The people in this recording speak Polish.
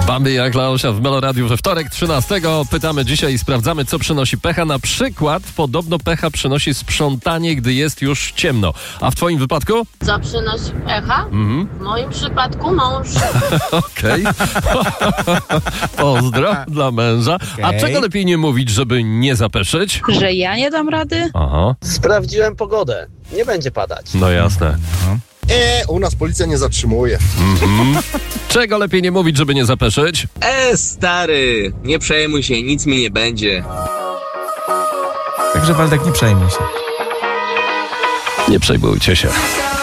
Bambi jak Laosia w Meloradiu we wtorek 13. Pytamy dzisiaj i sprawdzamy, co przynosi pecha. Na przykład podobno pecha przynosi sprzątanie, gdy jest już ciemno. A w twoim wypadku? Co przynosi pecha? W moim przypadku mąż. Okej. Pozdro dla męża. A czego lepiej nie mówić, żeby nie zapeszyć? Że ja nie dam rady? Aha, Sprawdziłem pogodę. Nie będzie padać. no jasne. U nas policja nie zatrzymuje. Czego lepiej nie mówić, żeby nie zapeszyć? Stary, nie przejmuj się, nic mi nie będzie. Także Waldek, nie przejmuj się. Nie przejmujcie się.